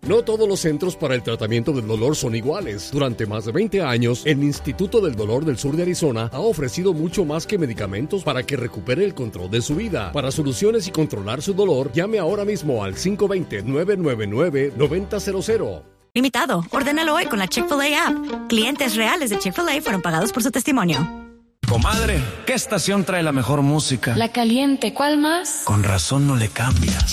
No todos los centros para el tratamiento del dolor son iguales. Durante más de 20 años, el Instituto del Dolor del Sur de Arizona ha ofrecido mucho más que medicamentos para que recupere el control de su vida. Para soluciones y controlar su dolor, llame ahora mismo al 520-999-9000. Limitado. Ordénalo hoy con la Chick-fil-A app. Clientes reales de Chick-fil-A fueron pagados por su testimonio. Comadre, ¿qué estación trae la mejor música? La Caliente, ¿cuál más? Con razón no le cambias.